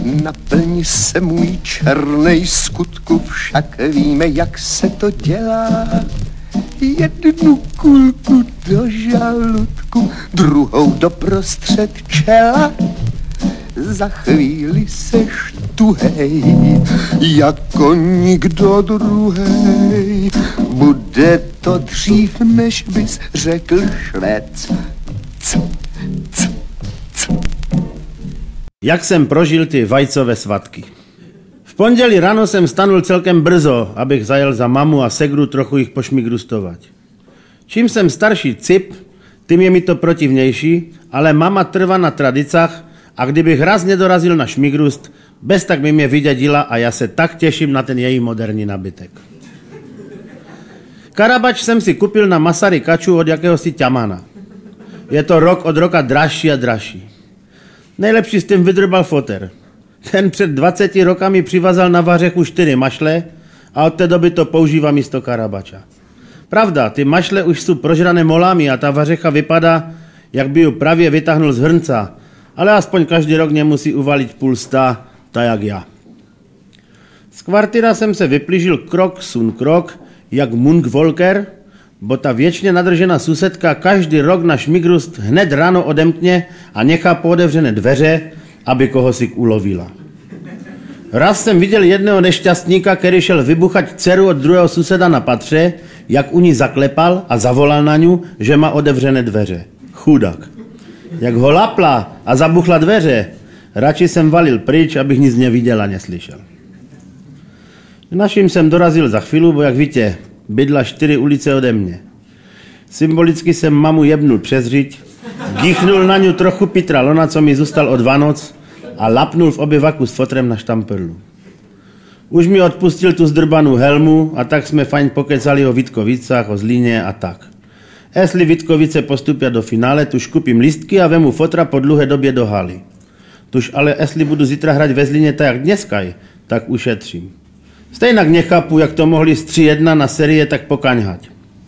Naplň se můj černej skutku, však víme, jak se to dělá. Jednu kulku do žaludku, druhou doprostřed čela. Za chvíli seš tuhej, jako nikdo druhej. Bude to dřív, než bys řekl švec. Jak jsem prožil ty vajcové svatky. V pondělí ráno jsem stanul celkem brzo, abych zajel za mamu a segru trochu jich pošmigrustovat. Čím jsem starší cip, tím je mi to protivnější, ale mama trvá na tradicách a kdybych raz nedorazil na šmigrust, bez tak by mě vydědila a já se tak těším na ten její moderní nabytek. Karabač jsem si kupil na Masarykaču od jakéhosi ťamana. Je to rok od roka dražší a dražší. Nejlepší s tím vydrbal foter. Ten před 20 rokami přivazal na vařechu 4 mašle a od té doby to používá místo karabača. Pravda, ty mašle už jsou prožrané molami a ta vařecha vypadá, jak by ju právě vytáhnul z hrnca, ale aspoň každý rok nemusí uvalit půl sta, tak jak já. Z kvartíra jsem se vyplížil krok sun krok, jak Munk Volker, bo ta věčně nadržená susedka každý rok na šmigrust hned ráno odemkne a nechá pootevřené dveře, aby koho si ulovila. Raz jsem viděl jedného nešťastníka, který šel vybuchat dceru od druhého suseda na patře, jak u ní zaklepal a zavolal na ňu, že má otevřené dveře. Chudák. Jak ho lapla a zabuchla dveře, radši jsem valil pryč, abych nic neviděl a neslyšel. K našim jsem dorazil za chvíli, bo jak víte, bydla 4 ulice ode mě. Symbolicky jsem mamu jebnul přes řiď, gýchnul na ňu trochu Petra Lona, co mi zůstal od Vánoc, a lapnul v obyvaku s fotrem na štamperlu. Už mi odpustil tu zdrbanou helmu a tak jsme fajn pokecali o Vítkovicách, o Zlíně a tak. Jestli Vítkovice postupí do finále, tuž kupím lístky a vemu fotra po dlouhé době do haly. Tuž ale jestli budu zítra hrať ve Zlíně tak jak dneska, tak ušetřím. Stejnak nechápu, jak to mohli z 3-1 na série tak pokaňhať.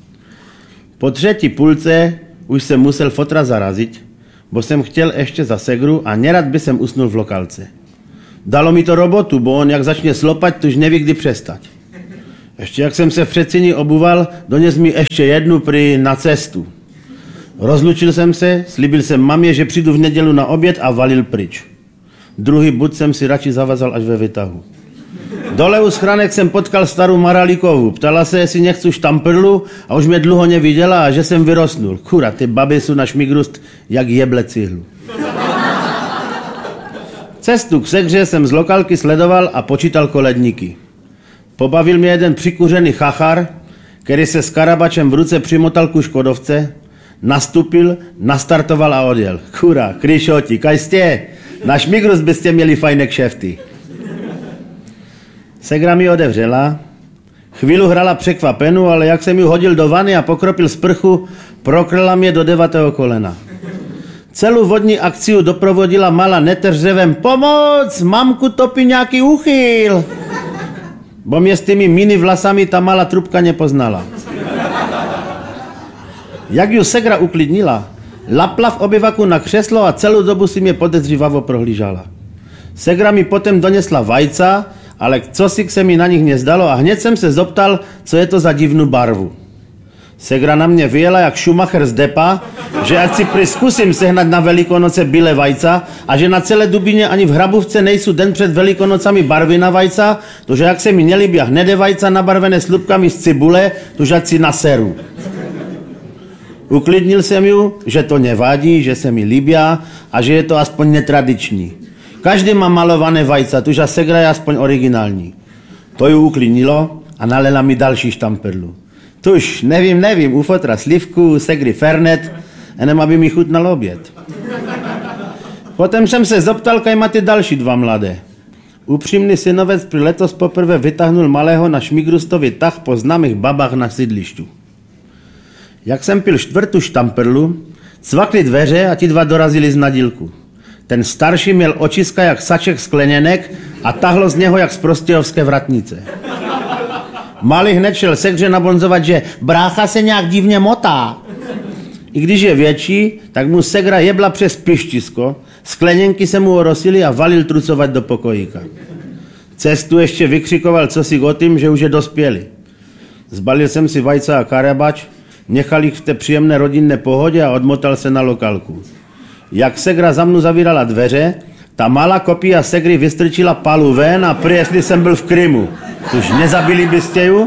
Po třetí půlce už jsem musel fotra zarazit, bo jsem chtěl ještě za segru a nerad by jsem usnul v lokalce. Dalo mi to robotu, bo on jak začne slopat, tuž neví kdy přestať. Ještě jak jsem se v Předcíni obuval, dones mi ještě jednu na cestu. Rozlučil jsem se, slíbil jsem mamě, že přijdu v nedělu na oběd a valil pryč. Druhý bud jsem si radši zavazal až ve vytahu. Dole u schránek jsem potkal starou Maralíkovu. Ptala se, jestli nechci štamprlu a už mě dlouho neviděla a že jsem vyrostnul. Kura, ty baby jsou na šmigrust jak jeble cihlu. Cestu k segře jsem z lokálky sledoval a počítal koledníky. Pobavil mě jeden přikuřený chachar, který se s karabačem v ruce přimotal ku Škodovce, nastupil, nastartoval a odjel. Kura, kryšoti, kaj jste? Na šmigrust byste měli fajné kšefty. Segra mi odevřela, chvíli hrala překvapenu, ale jak jsem ji hodil do vany a pokropil sprchu, prokrla mě do 9. kolena. Celou vodní akciu doprovodila malá neteřevem pomoc, mamku topí nějaký uchyl. Bo mě s těmi mini vlasami ta malá trubka nepoznala. Jak ju segra uklidnila, lapla v obyvaku na křeslo a celou dobu si mě podezřívavo prohlížala. Segra mi potom donesla vajca, ale cosik se mi na nich nezdalo a hned jsem se zoptal, co je to za divnou barvu. Segra na mě vyjela jak Schumacher z depa, že ať si zkusím sehnat na Velikonoce bílé vajca a že na celé Dubině ani v Hrabůvce nejsou den před Velikonocami barvy na vajca, tože jak se mi nelíbí hnedé vajca nabarvené slupkami z cibule, tože ať si naseru. Uklidnil jsem ju, že to nevadí, že se mi líbí a že je to aspoň netradiční. Každý má malované vajca, tuž segra je aspoň originální. To ju uklidnilo a nalela mi další štamperlu. Tuž, nevím, u fotra slivku, segry fernet, jenom aby mi chutnal oběd. Potom jsem se zoptal, kaj má ty další 2 mladé. Upřímný synovec při letos poprvé vytáhnul malého na šmigrustovi tah po známých babách na sídlištu. Jak jsem pil 4. štamperlu, cvakli dveře a ti 2 dorazili z nadílku. Ten starší měl očiska jak saček skleněnek a tahlo z něho jak z prostějovské vratnice. Malý hned šel segře nabonzovat, že brácha se nějak divně motá. I když je větší, tak mu segra jebla přes pištisko, Skleněnky se mu orosily a valil trucovat do pokojíka. Cestu ještě vykřikoval cosi o tím, že už je dospělý. Zbalil jsem si vajca a karabač, nechal jich v té příjemné rodinné pohodě a odmotal se na lokalku. Jak segra za mnou zavírala dveře, ta malá kopia segry vystrčila palu ven a prý, jestli jsem byl v Krymu. Tuž nezabili byste ju?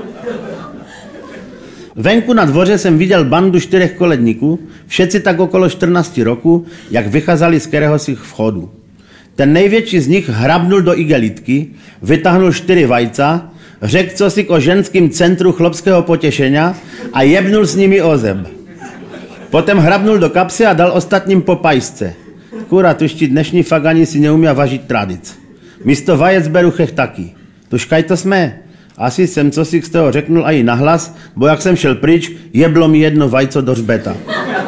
Venku na dvoře jsem viděl bandu 4 koledníků, všetci tak okolo 14 roku, jak vycházeli z kteréhosich vchodu. Ten největší z nich hrabnul do igelitky, vytáhnul 4 vajca, řekl cosi o ženském centru chlopského potěšenia a jebnul s nimi o zeb. Potom hrabnul do kapsy a dal ostatním po pajsce. Kurá, tuž ti dnešní fagani si neumí važit tradic. Místo vajec beru chechtaky. Tuž kaj to jsme? Asi jsem cosi z toho řeknul i nahlas, bo jak jsem šel pryč, jeblo mi jedno vajco do hřbeta.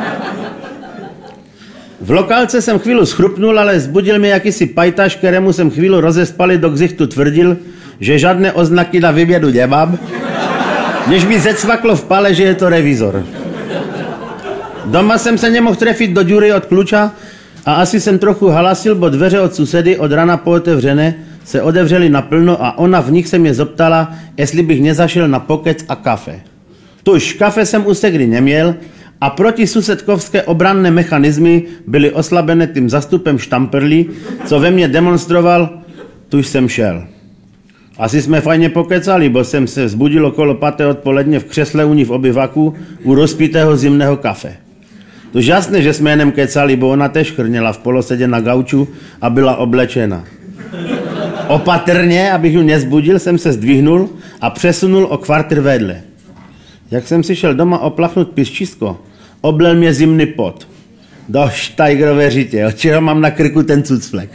V lokálce jsem chvíli schrupnul, ale zbudil mě jakýsi pajtaš, kterému jsem chvíli rozespali do ksichtu tvrdil, že žádné oznaky na vybědu nemám, než mi zecvaklo v pale, že je to revizor. Doma jsem se nemohl trefit do díry od kluča a asi jsem trochu halasil, bo dveře od susedy od rana pootevřené se otevřely naplno a ona v nich se mě zeptala, jestli bych nezašel na pokec a kafe. Tuž kafe jsem u segry neměl a protisusedkovské obranné mechanismy byly oslabené tím zastupem štamprlí, co ve mně demonstroval, tuž jsem šel. Asi jsme fajně pokecali, bo jsem se vzbudil okolo 5. odpoledne v křesle u ní v obyvaku u rozpitého zimného kafe. Tuž jasné, že jsme jenom kecali, bo ona tež chrněla v polosedě na gauču a byla oblečena. Opatrně, abych ju nezbudil, jsem se zdvihnul a přesunul o kvartr vedle. Jak jsem si šel doma oplachnout piščisko, oblel mě zimný pot. Do štajgrové řitě, od čeho mám na krku ten cucflek.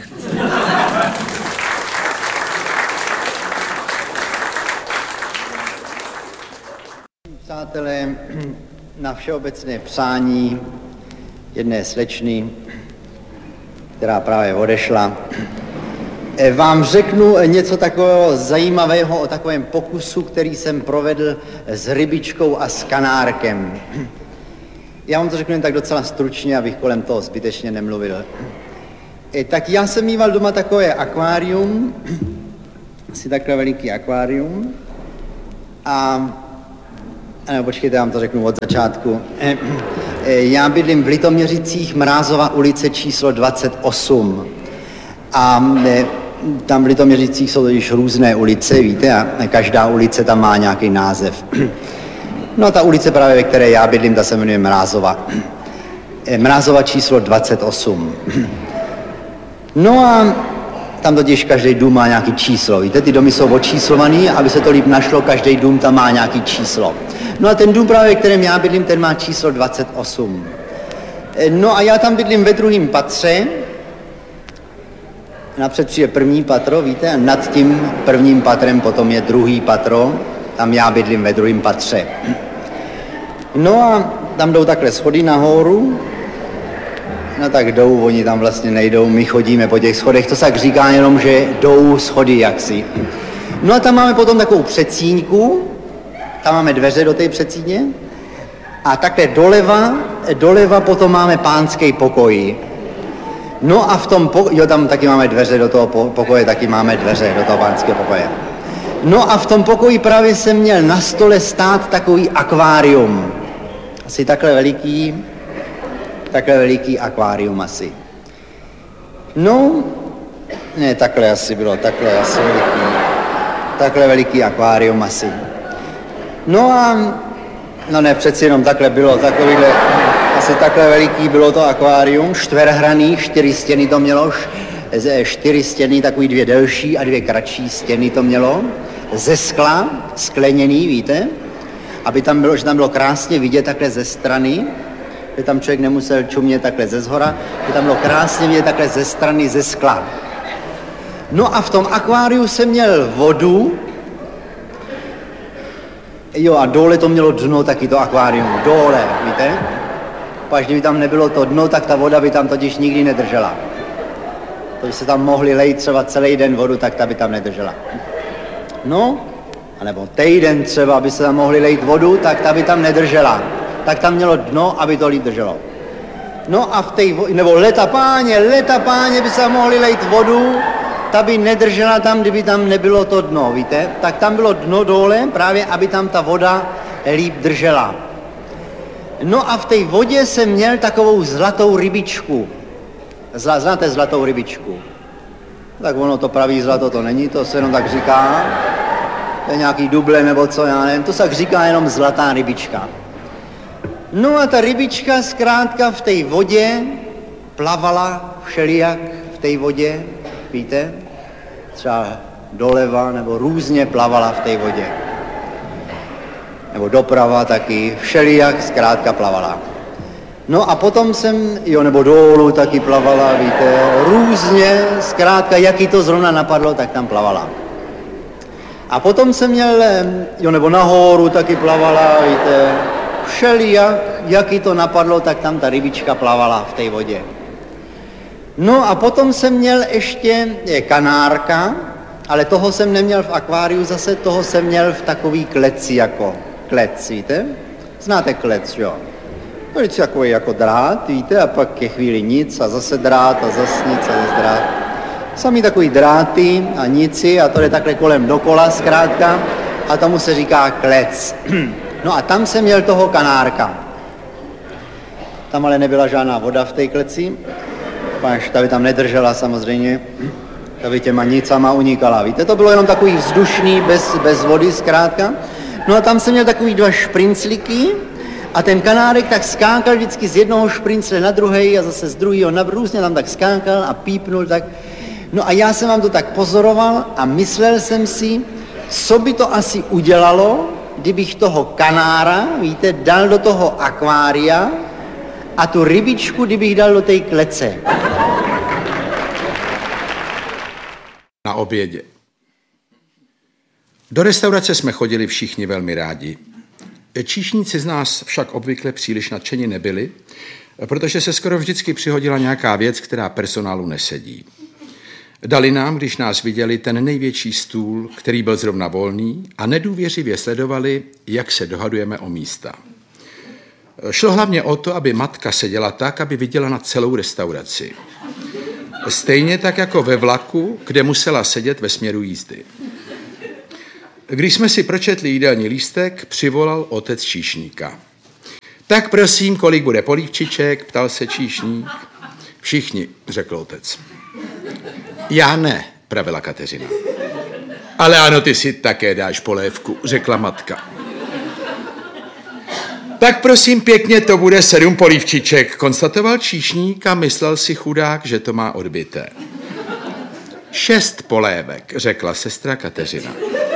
Přátelé, na všeobecné přání jedné slečny, která právě odešla, vám řeknu něco takového zajímavého o takovém pokusu, který jsem provedl s rybičkou a s kanárkem. Já vám to řeknu jen tak docela stručně, abych kolem toho zbytečně nemluvil. Tak já jsem mýval doma takové akvárium, asi takové veliký akvárium, počkejte, já vám to řeknu od začátku. Já bydlím v Litoměřicích, Mrázova ulice číslo 28. A tam v Litoměřicích jsou totiž různé ulice, víte, a každá ulice tam má nějaký název. No a ta ulice právě, ve které já bydlím, ta se jmenuje Mrázova. Mrázova číslo 28. No a tam totiž každý dům má nějaký číslo, víte, ty domy jsou očíslovaný, aby se to líp našlo, každý dům tam má nějaký číslo. No a ten dům právě, ve kterém já bydlím, ten má číslo 28. No a já tam bydlím ve 2. patře, napřed přijde 1. patro, víte, a nad tím 1. patrem potom je 2. patro, tam já bydlím ve 2. patře. No a tam jdou takhle schody nahoru, no tak jdou, oni tam vlastně nejdou, my chodíme po těch schodech, to se tak říká jenom, že jdou schody jaksi. No a tam máme potom takovou předsíňku, tam máme dveře do té předsíně a takhle doleva potom máme pánský pokoj. No a v tom tam taky máme dveře do toho pokoje, taky máme dveře do toho pánského pokoje. No a v tom pokoji právě jsem měl na stole stát takový akvárium. Asi takhle veliký akvárium asi. No, ne, takhle asi bylo, takhle veliký akvárium asi. No a, no ne, přeci jenom takhle bylo, asi takhle veliký bylo to akvárium, čtverhraný, 4 stěny to mělo, 4 stěny, takový 2 delší a 2 kratší stěny to mělo, ze skla, skleněný, víte, aby tam bylo, že tam bylo krásně vidět takhle ze strany, že tam člověk nemusel čumět takhle ze zhora, že tam bylo krásně vidět takhle ze strany, ze skla. No a v tom akváriu jsem měl vodu, jo a dole to mělo dno taky to akvárium, dole, víte? Až kdyby tam nebylo to dno, tak ta voda by tam totiž nikdy nedržela. To by se tam mohli lejt třeba celý den vodu, tak ta by tam nedržela. No, anebo týden třeba, aby se tam mohli lejt vodu, tak ta by tam nedržela. Tak tam mělo dno, aby to líp drželo. No a v té nebo leta páně by se mohli lejt vodu, ta by nedržela tam, kdyby tam nebylo to dno, víte? Tak tam bylo dno dole, právě aby tam ta voda líp držela. No a v té vodě jsem měl takovou zlatou rybičku. Znáte zlatou rybičku? Tak ono to pravý zlato to není, to se jenom tak říká. To je nějaký duble nebo co, já nevím, to se tak říká jenom zlatá rybička. No a ta rybička zkrátka v té vodě plavala všelijak v té vodě, víte? Třeba doleva nebo různě plavala v té vodě. Nebo doprava taky, všelijak zkrátka plavala. No a potom jsem, nebo dolů taky plavala, víte, různě, zkrátka, jaký to zrovna napadlo, tak tam plavala. A potom jsem měl, nebo nahoru taky plavala, víte, všelijak, jaký to napadlo, tak tam ta rybička plavala v té vodě. No a potom jsem měl ještě kanárka, ale toho jsem neměl v akváriu zase, toho jsem měl v takový kleci jako klec, víte? Znáte klec, jo? To je takový jako drát, víte, a pak je chvíli nic a zase drát a zase nic a zase drát. Samý takový dráty a nici a to je takhle kolem dokola zkrátka a tomu se říká klec. No a tam jsem měl toho kanárka. Tam ale nebyla žádná voda v té kleci, až ta by tam nedržela samozřejmě, ta by těma nicama unikala. Víte, to bylo jenom takový vzdušný, bez vody zkrátka. No a tam jsem měl takový 2 šprincliky a ten kanárek tak skákal vždycky z jednoho šprincle na druhej a zase z druhého na různě tam tak skákal a pípnul tak. No a já jsem vám to tak pozoroval a myslel jsem si, co by to asi udělalo, kdybych toho kanára, víte, dal do toho akvária a tu rybičku, kdybych dal do té klece. Na obědě. Do restaurace jsme chodili všichni velmi rádi. Číšníci z nás však obvykle příliš nadšení nebyli, protože se skoro vždycky přihodila nějaká věc, která personálu nesedí. Dali nám, když nás viděli, ten největší stůl, který byl zrovna volný, a nedůvěřivě sledovali, jak se dohadujeme o místa. Šlo hlavně o to, aby matka seděla tak, aby viděla na celou restauraci. Stejně tak jako ve vlaku, kde musela sedět ve směru jízdy. Když jsme si pročetli jídelní lístek, přivolal otec číšníka. Tak prosím, kolik bude polívčiček, ptal se číšník. Všichni, řekl otec. Já ne, pravila Kateřina. Ale ano, ty si také dáš polévku, řekla matka. Tak prosím pěkně, to bude 7 polívčiček, konstatoval číšník a myslel si chudák, že to má odbité. 6 polévek, řekla sestra Kateřina.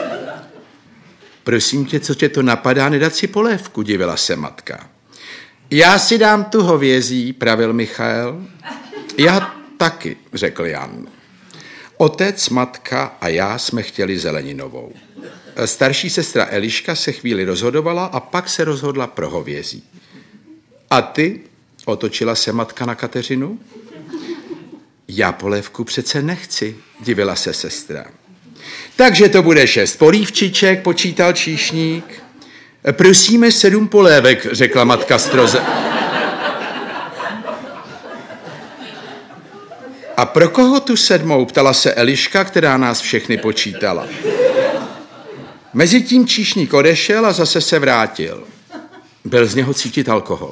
Prosím tě, co tě to napadá, nedat si polévku, divila se matka. Já si dám tu hovězí, pravil Michael. Já taky, řekl Jan. Otec, matka a já jsme chtěli zeleninovou. Starší sestra Eliška se chvíli rozhodovala a pak se rozhodla pro hovězí. A ty? Otočila se matka na Kateřinu. Já polévku přece nechci, divila se sestra. Takže to bude 6 polívčiček, počítal číšník. Prosíme 7 polévek, řekla matka stroze. A pro koho tu 7? Ptala se Eliška, která nás všechny počítala. Mezitím číšník odešel a zase se vrátil. Byl z něho cítit alkohol.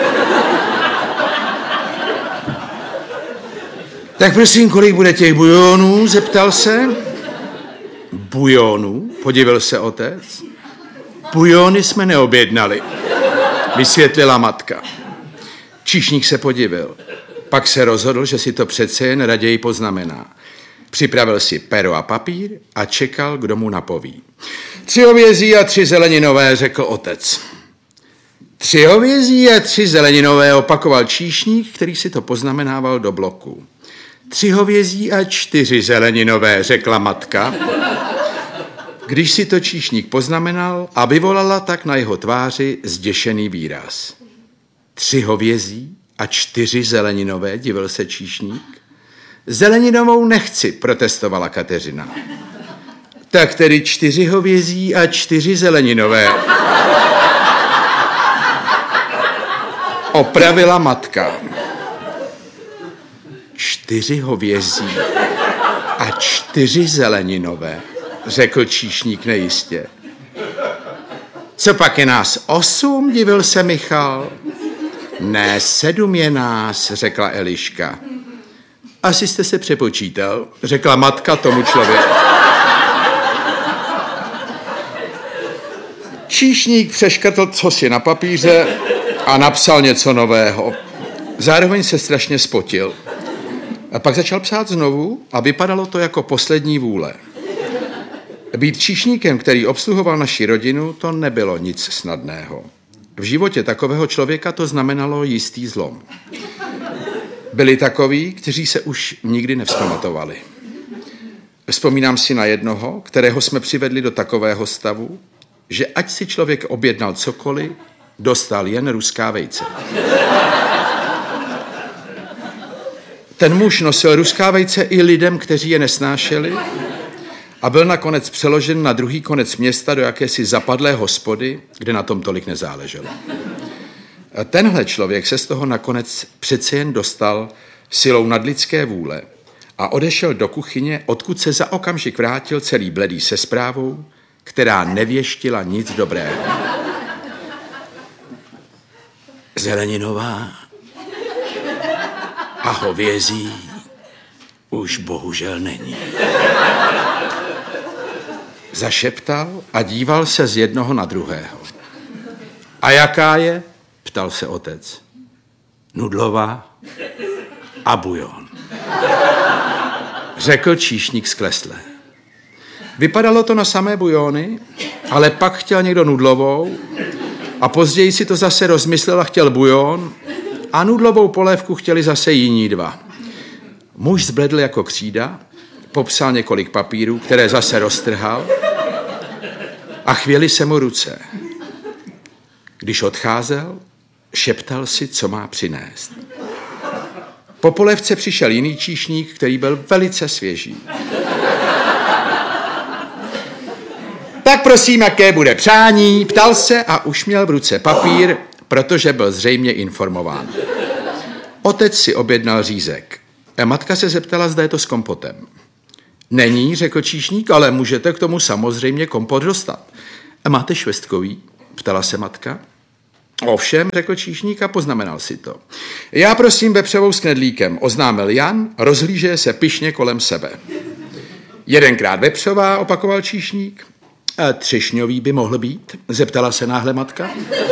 Tak prosím, kolik bude těch bujonů, zeptal se. Bujonů? Podivil se otec. Bujony jsme neobjednali, vysvětlila matka. Číšník se podivil. Pak se rozhodl, že si to přece jen raději poznamená. Připravil si pero a papír a čekal, kdo mu napoví. 3 hovězí a 3 zeleninové, řekl otec. 3 hovězí a 3 zeleninové, opakoval číšník, který si to poznamenával do bloku. 3 hovězí a 4 zeleninové, řekla matka. Když si to číšník poznamenal a vyvolala tak na jeho tváři zděšený výraz. 3 hovězí a 4 zeleninové, divil se číšník. Zeleninovou nechci, protestovala Kateřina. Tak tedy 4 hovězí a 4 zeleninové. Opravila matka. 4 hovězí a 4 zeleninové, řekl číšník nejistě. Co pak je nás 8, divil se Michal. Ne, 7 je nás, řekla Eliška. Asi jste se přepočítal, řekla matka tomu člověku. Číšník přeškrtl cosi na papíře a napsal něco nového. Zároveň se strašně spotil. A pak začal psát znovu a vypadalo to jako poslední vůle. Být číšníkem, který obsluhoval naši rodinu, to nebylo nic snadného. V životě takového člověka to znamenalo jistý zlom. Byli takoví, kteří se už nikdy nevzpamatovali. Vzpomínám si na jednoho, kterého jsme přivedli do takového stavu, že ať si člověk objednal cokoliv, dostal jen ruská vejce. Ten muž nosil ruská vejce i lidem, kteří je nesnášeli, a byl nakonec přeložen na druhý konec města do jakési zapadlé hospody, kde na tom tolik nezáleželo. A tenhle člověk se z toho nakonec přece jen dostal silou nadlidské vůle a odešel do kuchyně, odkud se za okamžik vrátil celý bledý se zprávou, která nevěštila nic dobrého. Zeleninová a hovězí už bohužel není. Zašeptal a díval se z jednoho na druhého. A jaká je? Ptal se otec. Nudlová a bujon. Řekl číšník sklesle. Vypadalo to na samé bujony, ale pak chtěl někdo nudlovou a později si to zase rozmyslel a chtěl bujon a nudlovou polévku chtěli zase jiní 2. Muž zbledl jako křída, popsal několik papírů, které zase roztrhal a chvěly se mu ruce. Když odcházel, šeptal si, co má přinést. Po polévce přišel jiný číšník, který byl velice svěží. Tak prosím, jaké bude přání, ptal se a už měl v ruce papír, protože byl zřejmě informován. Otec si objednal řízek. Matka se zeptala, zda je to s kompotem. Není, řekl číšník, ale můžete k tomu samozřejmě kompot dostat. Máte švestkový? Ptala se matka. Ovšem, řekl číšník a poznamenal si to. Já prosím vepřovou s knedlíkem, oznámil Jan, rozhlížeje se pyšně kolem sebe. 1krát vepřová, opakoval číšník. Třešňový by mohl být? Zeptala se náhle matka.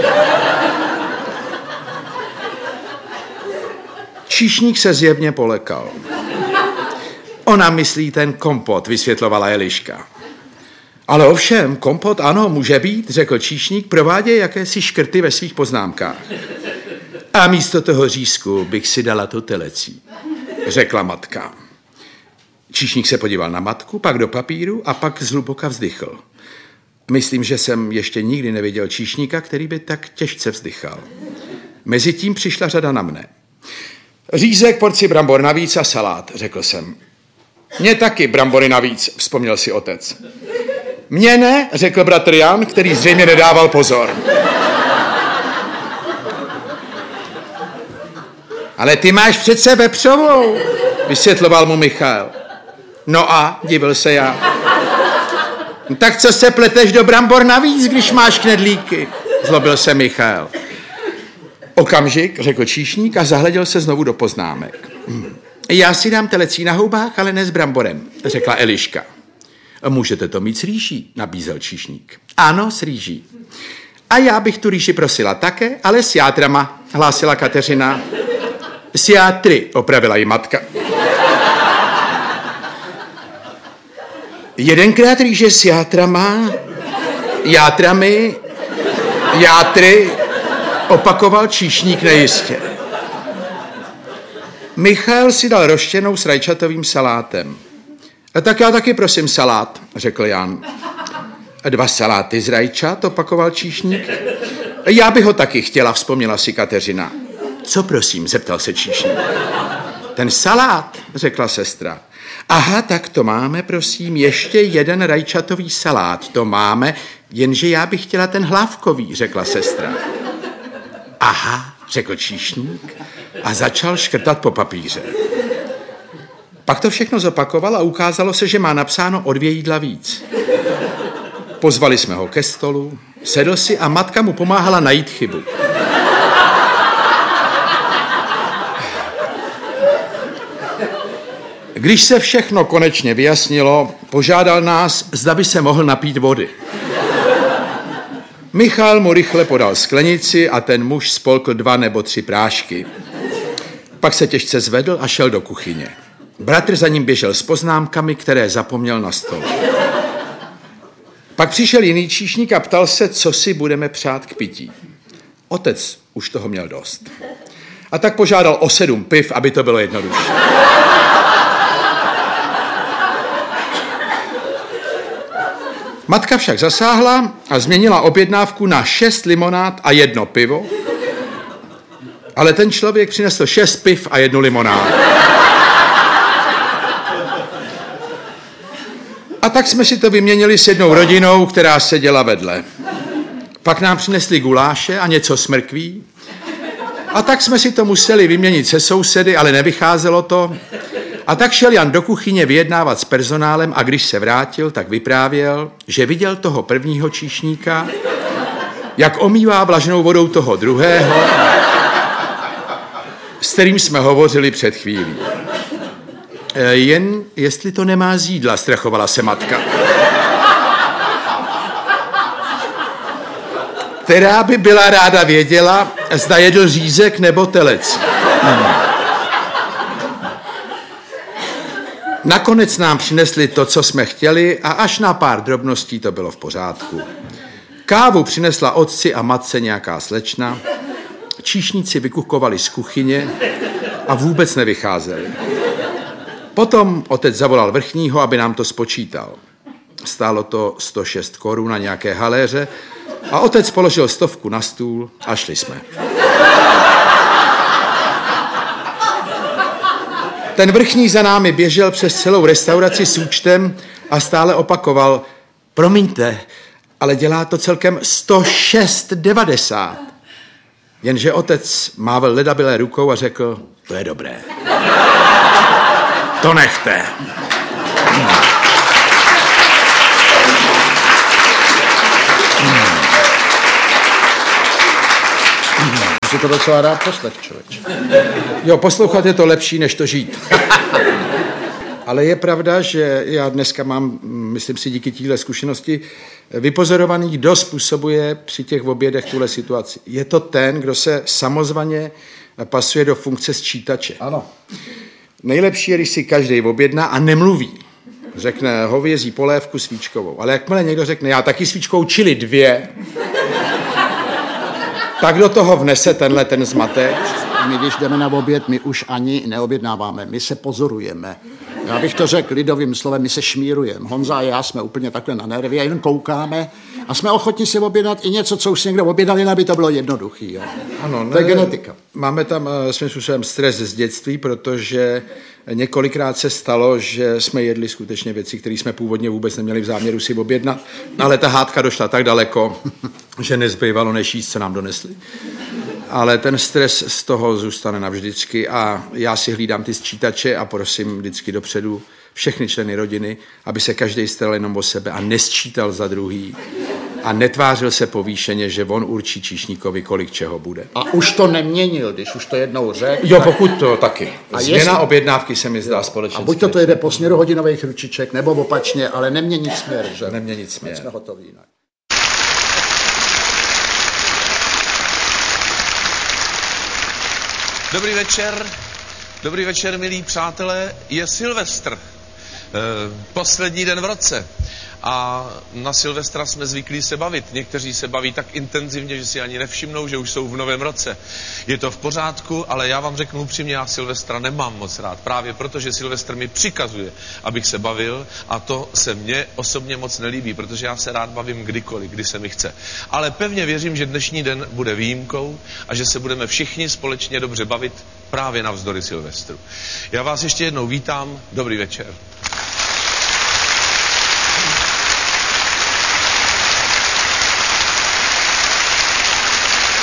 Číšník se zjevně polekal. Ona myslí ten kompot, vysvětlovala Eliška. Ale ovšem, kompot ano, může být, řekl číšník, prováděj jakési škrty ve svých poznámkách. A místo toho řízku bych si dala to telecí, řekla matka. Číšník se podíval na matku, pak do papíru a pak zhluboka vzdychl. Myslím, že jsem ještě nikdy neviděl číšníka, který by tak těžce vzdychal. Mezitím přišla řada na mne. Řízek, porci brambor navíc a salát, řekl jsem. Mně taky brambory navíc, vzpomněl si otec. Mně ne, řekl bratr Jan, který zřejmě nedával pozor. Ale ty máš přece vepřovou, vysvětloval mu Michal. No a, divil se já. Tak co se pleteš do brambor navíc, když máš knedlíky, zlobil se Michal. Okamžik, řekl číšník a zahleděl se znovu do poznámek. Já si dám telecí na houbách, ale ne s bramborem, řekla Eliška. Můžete to mít s rýží, nabízel číšník. Ano, s rýží. A já bych tu rýži prosila také, ale s játrama, hlásila Kateřina. S játry, opravila ji matka. 1krát rýže s játrama, játrami, játry, opakoval číšník nejistě. Michal si dal roštěnou s rajčatovým salátem. Tak já taky prosím salát, řekl Jan. 2 saláty z rajčat, opakoval číšník. Já bych ho taky chtěla, vzpomněla si Kateřina. Co prosím, zeptal se číšník. Ten salát, řekla sestra. Aha, tak to máme, prosím, ještě 1 rajčatový salát, to máme, jenže já bych chtěla ten hlávkový, řekla sestra. Aha, řekl číšník a začal škrtat po papíře. Pak to všechno zopakoval a ukázalo se, že má napsáno o 2 jídla víc. Pozvali jsme ho ke stolu, sedl si a matka mu pomáhala najít chybu. Když se všechno konečně vyjasnilo, požádal nás, zda by se mohl napít vody. Michal mu rychle podal sklenici a ten muž spolkl 2 nebo 3 prášky. Pak se těžce zvedl a šel do kuchyně. Bratr za ním běžel s poznámkami, které zapomněl na stole. Pak přišel jiný číšník a ptal se, co si budeme přát k pití. Otec už toho měl dost. A tak požádal o 7 piv, aby to bylo jednodušší. Matka však zasáhla a změnila objednávku na 6 limonád a 1 pivo, ale ten člověk přinesl 6 piv a 1 limonádu. A tak jsme si to vyměnili s jednou rodinou, která seděla vedle. Pak nám přinesli guláše a něco s mrkví. A tak jsme si to museli vyměnit se sousedy, ale nevycházelo to. A tak šel Jan do kuchyně vyjednávat s personálem a když se vrátil, tak vyprávěl, že viděl toho prvního číšníka, jak omývá vlažnou vodou toho druhého, s kterým jsme hovořili před chvílí. Jen jestli to nemá z jídla, strachovala se matka. Která by byla ráda věděla, zda jedl řízek nebo telec. Nakonec nám přinesli to, co jsme chtěli a až na pár drobností to bylo v pořádku. Kávu přinesla otci a matce nějaká slečna, číšníci vykukovali z kuchyně a vůbec nevycházeli. Potom otec zavolal vrchního, aby nám to spočítal. Stálo to 106 korun na nějaké haléře a otec položil 100 na stůl a šli jsme. Ten vrchní za námi běžel přes celou restauraci s účtem a stále opakoval: promiňte, ale dělá to celkem 106,90. Jenže otec mával ledabilé rukou a řekl: to je dobré. To nechte. Že to docela rád poslech, člověč. Jo, poslouchat je to lepší, než to žít. Ale je pravda, že já dneska mám, myslím si díky téhle zkušenosti, vypozorovaný, kdo způsobuje při těch obědech tuhle situaci. Je to ten, kdo se samozvaně pasuje do funkce sčítače. Ano. Nejlepší je, když si každý objedná a nemluví. Řekne hovězí polévku svíčkovou. Ale jakmile někdo řekne, já taky svíčkovou, čili 2, tak do toho vnese ten zmatek. My, když jdeme na oběd, my už ani neobjednáváme, my se pozorujeme. Já bych to řekl lidovým slovem, my se šmírujeme. Honza a já jsme úplně takhle na nervy a jen koukáme a jsme ochotni si objednat i něco, co už si někdo objednal, jen aby to bylo jednoduchý. Jo. Ano, to je genetika. Máme tam svým způsobem stres z dětství, protože několikrát se stalo, že jsme jedli skutečně věci, které jsme původně vůbec neměli v záměru si objednat, ale ta hádka došla tak daleko, že nezbývalo než jíst, co nám donesli. Ale ten stres z toho zůstane navždycky a já si hlídám ty sčítače a prosím vždycky dopředu všechny členy rodiny, aby se každý staral jenom o sebe a nesčítal za druhý a netvářil se povýšeně, že on určí číšníkovi, kolik čeho bude. A už to neměnil, když už to jednou řekl. Jo, pokud to taky. A Změna objednávky se mi zdá společensky. A buď to jede po směru hodinových ručiček, nebo opačně, ale neměnit směr, že? Neměnit směr. Jsme hotoví jinak. Dobrý večer, milí přátelé, je Silvestr, poslední den v roce a na Silvestra jsme zvyklí se bavit. Někteří se baví tak intenzivně, že si ani nevšimnou, že už jsou v novém roce. Je to v pořádku, ale já vám řeknu upřímně, já Silvestra nemám moc rád, právě protože Silvestr mi přikazuje, abych se bavil a to se mně osobně moc nelíbí, protože já se rád bavím kdykoliv, kdy se mi chce. Ale pevně věřím, že dnešní den bude výjimkou a že se budeme všichni společně dobře bavit právě navzdory Silvestru. Já vás ještě jednou vítám, dobrý večer.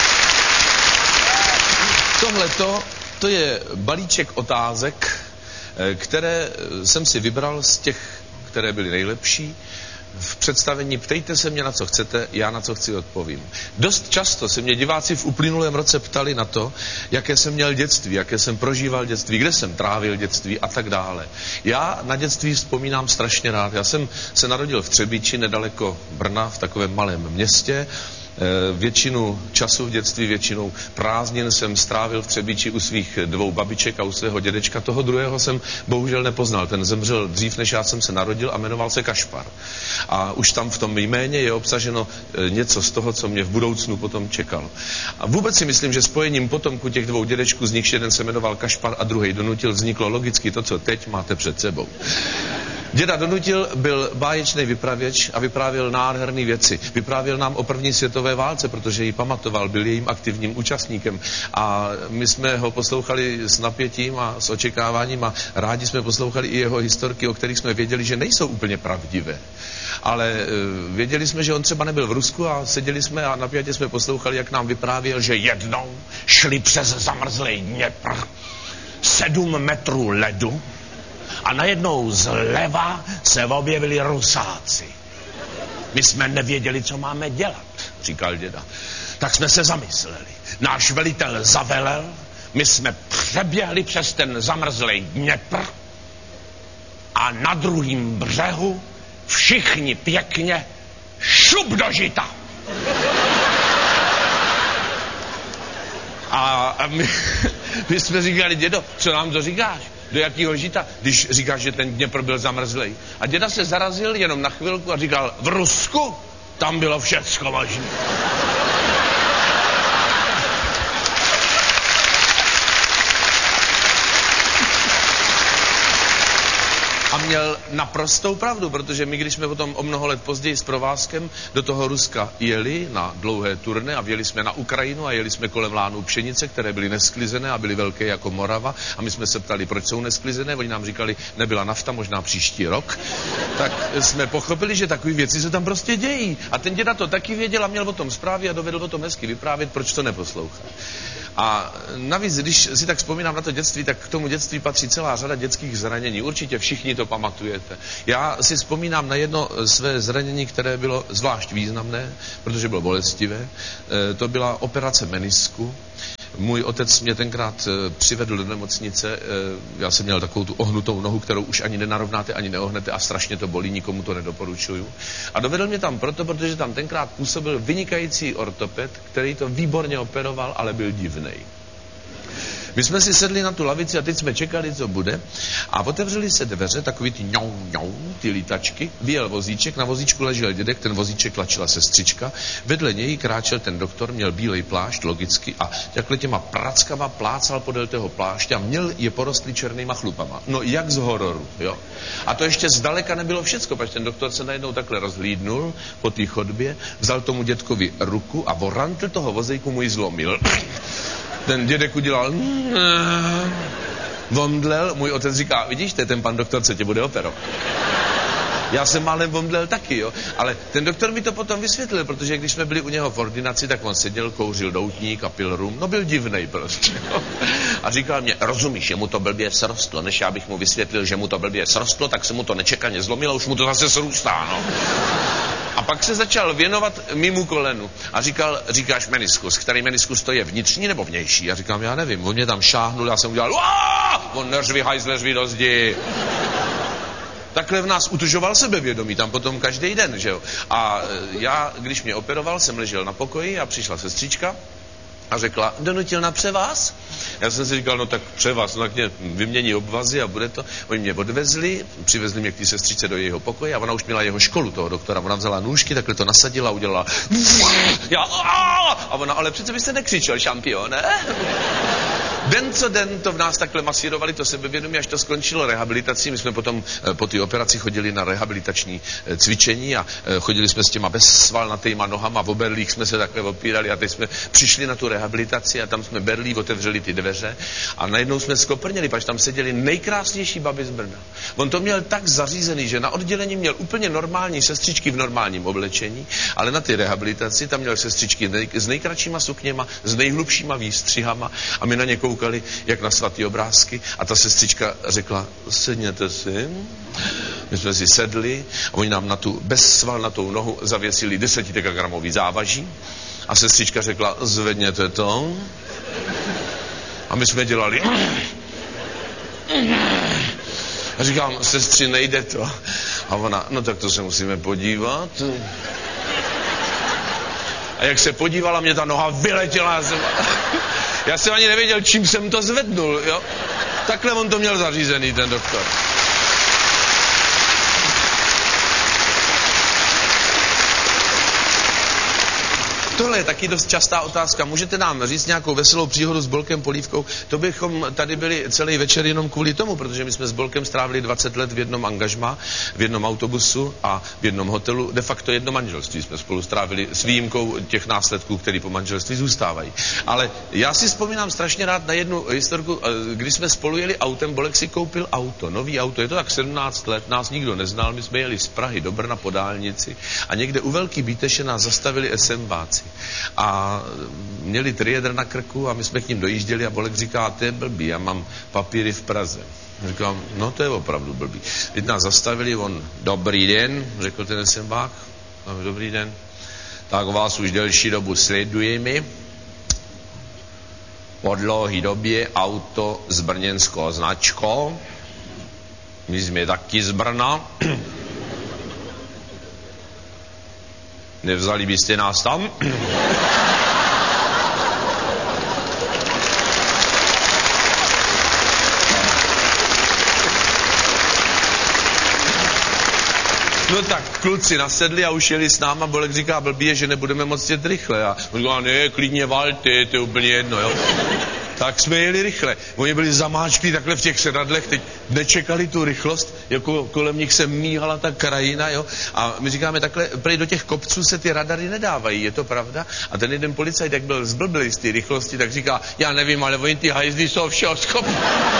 Tohleto, to je balíček otázek, které jsem si vybral z těch, které byly nejlepší. V představení ptejte se mě, na co chcete, já na co chci odpovím. Dost často se mě diváci v uplynulém roce ptali na to, jaké jsem měl dětství, jaké jsem prožíval dětství, kde jsem trávil dětství a tak dále. Já na dětství vzpomínám strašně rád. Já jsem se narodil v Třebíči, nedaleko Brna, v takovém malém městě. Většinu času v dětství, většinou prázdnin jsem strávil v Třebíči u svých 2 babiček a u svého dědečka. Toho druhého jsem bohužel nepoznal. Ten zemřel dřív, než já jsem se narodil a jmenoval se Kašpar. A už tam v tom jméně je obsaženo něco z toho, co mě v budoucnu potom čekalo. A vůbec si myslím, že spojením potomku těch 2 dědečků, z nichž jeden se jmenoval Kašpar a druhý Donutil, vzniklo logicky to, co teď máte před sebou. Děda Donutil byl báječný vypravěč a vyprávěl nádherné věci. Vyprávěl nám o první světové válce, protože ji pamatoval, byl jejím aktivním účastníkem. A my jsme ho poslouchali s napětím a s očekáváním a rádi jsme poslouchali i jeho historky, o kterých jsme věděli, že nejsou úplně pravdivé. Ale věděli jsme, že on třeba nebyl v Rusku a seděli jsme a napjatě jsme poslouchali, jak nám vyprávěl, že jednou šli přes zamrzlej Dněpr 7 metrů ledu, a najednou zleva se objevili Rusáci. My jsme nevěděli, co máme dělat, říkal děda. Tak jsme se zamysleli. Náš velitel zavelel, my jsme přeběhli přes ten zamrzlej Dněpr a na druhém břehu všichni pěkně šup do žita. A my jsme říkali, dědo, co nám to říkáš? Do jakého žita, když říkáš, že ten Dněpr byl zamrzlej? A děda se zarazil jenom na chvilku a říkal, v Rusku tam bylo všecko možné. A měl naprostou pravdu, protože my, když jsme potom o mnoho let později s provázkem do toho Ruska jeli na dlouhé turné a jeli jsme na Ukrajinu a jeli jsme kolem lánů pšenice, které byly nesklizené a byly velké jako Morava a my jsme se ptali, proč jsou nesklizené, oni nám říkali, nebyla nafta, možná příští rok, tak jsme pochopili, že takové věci se tam prostě dějí. A ten děda to taky věděl a měl o tom zprávy a dovedl o tom hezky vyprávět, proč to neposlouchá. A navíc, když si tak vzpomínám na to dětství, tak k tomu dětství patří celá řada dětských zranění. Určitě všichni to pamatujete. Já si vzpomínám na jedno své zranění, které bylo zvlášť významné, protože bylo bolestivé. To byla operace menisku. Můj otec mě tenkrát přivedl do nemocnice, já jsem měl takovou tu ohnutou nohu, kterou už ani nenarovnáte, ani neohnete a strašně to bolí, nikomu to nedoporučuju. A dovedl mě tam proto, protože tam tenkrát působil vynikající ortoped, který to výborně operoval, ale byl divnej. My jsme si sedli na tu lavici a teď jsme čekali, co bude. A otevřeli se dveře, takový ty ty lítačky. Vyjel vozíček, na vozíčku ležel dědek, ten vozíček tlačila sestřička. Vedle něj kráčel ten doktor, měl bílej plášť, logicky, a takhle těma prackama plácal podél toho pláště a měl je porostly černýma chlupama. No jak z hororu, jo. A to ještě zdaleka nebylo všecko, protože ten doktor se najednou takhle rozhlídnul po té chodbě, vzal tomu dědkovi ruku a vorantl toho vozejku mu ji zlomil. Ten dědek udělal vomdlel, můj otec říká, vidíš, to je ten pan doktor, co tě bude operovat. Já jsem málem vomdlel taky, jo, ale ten doktor mi to potom vysvětlil, protože když jsme byli u něho v ordinaci, tak on seděl, kouřil doutník a pil rum, no byl divnej prostě, jo. A říkal mě, rozumíš, že mu to blbě srostlo, než já bych mu vysvětlil, že mu to blbě srostlo, tak se mu to nečekaně zlomilo, už mu to zase srůstá, no. A pak se začal věnovat mému kolenu a říkal, říkáš meniskus, který meniskus to je, vnitřní nebo vnější? Já říkám, já nevím, on mě tam šáhnul, já jsem udělal, on neřvi, hajzle, řvi do zdi. Takhle v nás utužoval sebevědomí, tam potom každý den, že jo. A já, když mě operoval, jsem ležel na pokoji a přišla sestřička a řekla, Donutil na převaz? Já jsem si říkal, no tak převaz, no tak mě vymění obvazy a bude to. Oni mě odvezli, přivezli mě k té sestřičce do jejího pokoje a ona už měla jeho školu, toho doktora. Ona vzala nůžky, takhle to nasadila, udělala a ona, ale přece byste nekřičel, šampione? Den co den to v nás takhle masírovali, to sebevědomí, až to skončilo rehabilitací. My jsme potom po té operaci chodili na rehabilitační cvičení a chodili jsme s těma bezsvalnatýma nohama, v berlích jsme se takhle opírali a teď jsme přišli na tu rehabilitaci a tam jsme berlí otevřeli ty dveře a najednou jsme skoprněli, protože tam seděli nejkrásnější baby z Brna. On to měl tak zařízený, že na oddělení měl úplně normální sestřičky v normálním oblečení, ale na ty rehabilitaci tam měl sestřičky s nejkratšíma sukněma, s nejhlubšíma výstřihama a my na ně koukali koukali jak na svatý obrázky a ta sestřička řekla, sedněte si. My jsme si sedli a oni nám na tu bezsvalnatou nohu zavěsili 10 dekagramový závaží a sestřička řekla, zvedněte to. A my jsme dělali. A říkám, sestři, nejde to. A ona, no tak to se musíme podívat. A jak se podívala, mě ta noha vyletěla. Já jsem ani nevěděl, čím jsem to zvednul, jo. Takhle on to měl zařízený, ten doktor. Tohle je taky dost častá otázka. Můžete nám říct nějakou veselou příhodu s Bolkem Polívkou? To bychom tady byli celý večer jenom kvůli tomu, protože my jsme s Bolkem strávili 20 let v jednom angažmá, v jednom autobusu a v jednom hotelu. De facto jedno manželství jsme spolu strávili s výjimkou těch následků, které po manželství zůstávají. Ale já si vzpomínám strašně rád na jednu historku, když jsme spolu jeli autem, Bolek si koupil auto, nový auto, je to tak 17 let, nás nikdo neznal, my jsme jeli z Prahy do Brna po dálnici a někde u Velký Bíteše nás zastavili SMBáci. A měli triedr na krku a my jsme k ním dojížděli a Bolek říká, to je blbý, já mám papíry v Praze. Říkám, no to je opravdu blbý. Teď nás zastavili, on, dobrý den, řekl ten SMBák, dobrý den, tak vás už delší dobu sledujeme. Po dlouhé době auto s brněnskou značkou, my jsme taky z Brna. Nevzali byste nás tam? No tak kluci nasedli a už jeli s náma, Bolek říká, blbý je, že nebudeme moc jet rychle. A on říká, ne, klidně valte, to je úplně jedno, jo. Tak jsme jeli rychle. Oni byli zamáčklí takhle v těch sedadlech, teď nečekali tu rychlost, jako kolem nich se míhala ta krajina, jo. A my říkáme takhle, prej do těch kopců se ty radary nedávají, je to pravda? A ten jeden policajt, jak byl zblblý z té rychlosti, tak říká, já nevím, ale oni ty hajzdy jsou všeho schopni.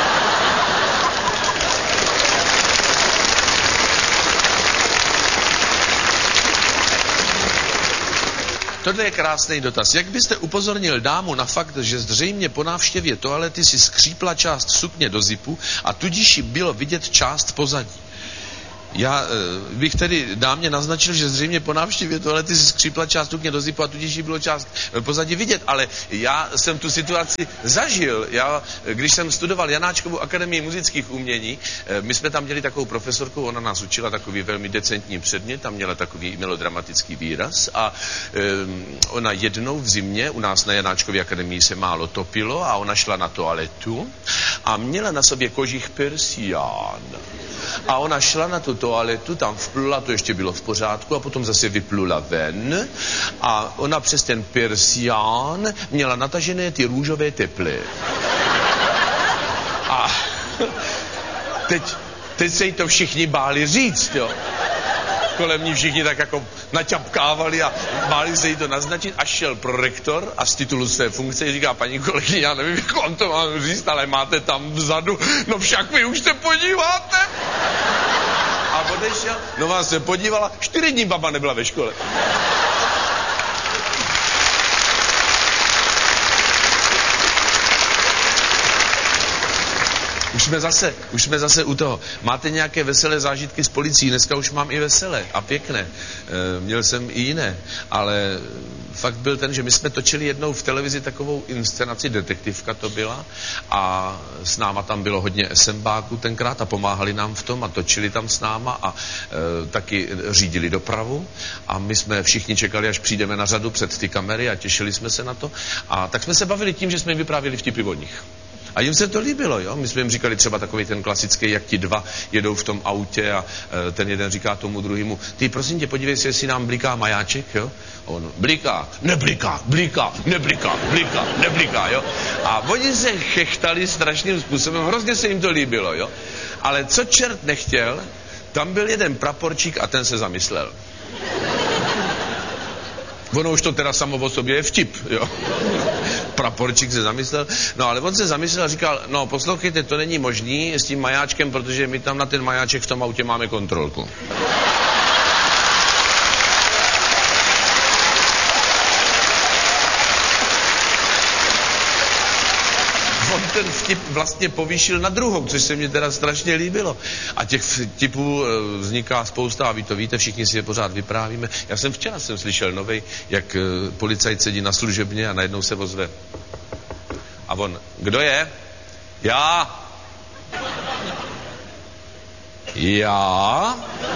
Tohle je krásný dotaz. Jak byste upozornil dámu na fakt, že zřejmě po návštěvě toalety si skřípla část sukně do zipu a tudíž jí bylo vidět část pozadí? Já bych tedy dámě naznačil, že zřejmě po návštěvě toalety si skřípla část sukně do zipu a tudíž jí bylo část pozadí vidět, ale já jsem tu situaci zažil. Já, když jsem studoval Janáčkovu akademii muzických umění, my jsme tam měli takovou profesorku, ona nás učila takový velmi decentní předmět, tam měla takový melodramatický výraz a ona jednou v zimě, u nás na Janáčkově akademii se málo topilo a ona šla na toaletu a měla na sobě kožich persián. A ona šla na tu toaletu, tam vplula, to ještě bylo v pořádku, a potom zase vyplula ven a ona přes ten persián měla natažené ty růžové teply. A teď se jí to všichni báli říct, jo. Kolem ní všichni tak jako naťapkávali a báli se jí to naznačit, až šel prorektor a z titulu své funkce říká, paní kolegyně, já nevím, jak vám to mám říct, ale máte tam vzadu, no však vy už se podíváte. A odešel, no vás se podívala, 4 dní baba nebyla ve škole. Už jsme zase u toho. Máte nějaké veselé zážitky s policií? Dneska už mám i veselé a pěkné. Měl jsem i jiné, ale fakt byl ten, že my jsme točili jednou v televizi takovou inscenaci, detektivka to byla, a s náma tam bylo hodně SMBáků tenkrát a pomáhali nám v tom a točili tam s náma a taky řídili dopravu a my jsme všichni čekali, až přijdeme na řadu před ty kamery a těšili jsme se na to a tak jsme se bavili tím, že jsme jim vyprávěli vtipy od nich. A jim se to líbilo, jo. My jsme jim říkali třeba takový ten klasický, jak ti dva jedou v tom autě a ten jeden říká tomu druhému, ty prosím tě, podívej se, jestli nám bliká majáček, jo. On bliká, nebliká, bliká, nebliká, bliká, nebliká, jo. A oni se chechtali strašným způsobem, hrozně se jim to líbilo, jo. Ale co čert nechtěl, tam byl jeden praporčík a ten se zamyslel. Ono už to teda samo o sobě je vtip, jo. Praporčík se zamyslel, no ale on se zamyslel a říkal, no poslouchejte, to není možný s tím majáčkem, protože my tam na ten majáček v tom autě máme kontrolku. vtip vlastně povýšil na druhou, což se mi teda strašně líbilo. A těch vtipů vzniká spousta a vy to víte, všichni si je pořád vyprávíme. Já jsem včera slyšel novej, jak policajt sedí na služebně a najednou se ozve. A on, kdo je? Já. Já?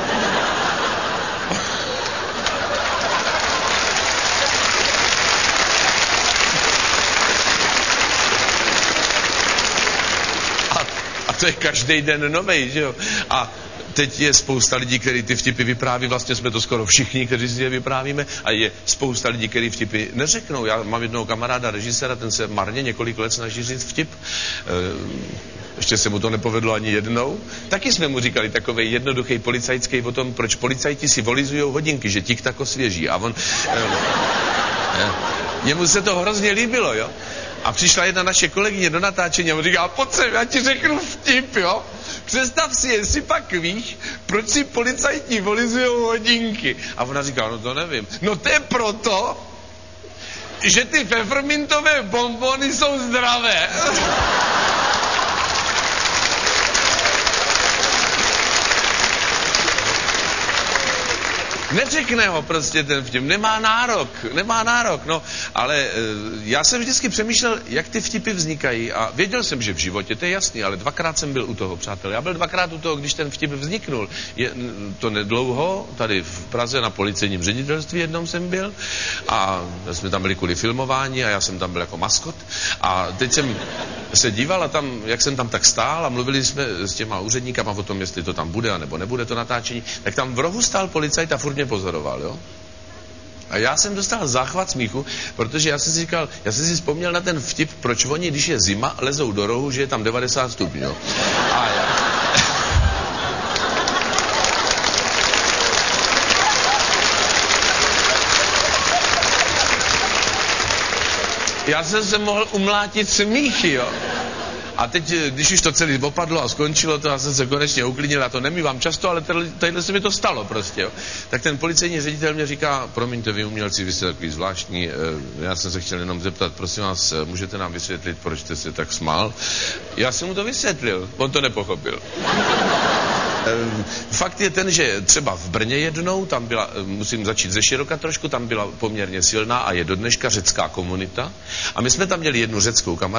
A to je každý den novej, že jo? A teď je spousta lidí, kteří ty vtipy vypráví, vlastně jsme to skoro všichni, kteří si je vyprávíme, a je spousta lidí, kteří vtipy neřeknou. Já mám jednoho kamaráda, režiséra, ten se marně několik let snaží říct vtip. Ještě se mu to nepovedlo ani jednou. Taky jsme mu říkali takovej jednoduchý policajský o tom, proč policajti si volizujou hodinky, že tik tak osvěží. A on... jemu se to hrozně líbilo, jo? A přišla jedna naše kolegyně do natáčení a on říká, pojď sem, já ti řeknu vtip, jo? Představ si, jestli pak víš, proč si policajti volizujou hodinky. A ona říká, no to nevím. No to je proto, že ty pfeffermintové bonbony jsou zdravé. Neřekne ho prostě ten vtip, nemá nárok, no, ale já jsem vždycky přemýšlel, jak ty vtipy vznikají a věděl jsem, že v životě, to je jasný, ale dvakrát jsem byl u toho, přátelé. Já byl dvakrát u toho, když ten vtip vzniknul. Je to nedlouho, tady v Praze na policejním ředitelství jednou jsem byl a jsme tam byli kvůli filmování a já jsem tam byl jako maskot a teď jsem se díval a tam, jak jsem tam tak stál a mluvili jsme s těma úředníkama o tom, jestli to tam bude a nebo nebude to natáčení, tak tam v rohu stál policajt a furt mě pozoroval, jo? A já jsem dostal záchvat smíchu, protože já jsem si vzpomněl na ten vtip, proč oni, když je zima, lezou do rohu, že je tam 90 stupňů. A já jsem se mohl umlátit smíchy, jo? A teď, když už to celé opadlo a skončilo to, já jsem se konečně uklidnil, já to nemývám často, ale tadyhle se mi to stalo prostě, jo. Tak ten policejní ředitel mě říká, promiňte, vy umělci, vy jste takový zvláštní, já jsem se chtěl jenom zeptat, prosím vás, můžete nám vysvětlit, proč jste se tak smál? Já jsem mu to vysvětlil, on to nepochopil. Fakt je ten, že třeba v Brně jednou, tam byla, musím začít ze široka trošku, tam byla poměrně silná a je do dneška řecká komunita a my jsme tam měli jednu řeckou kamarádku,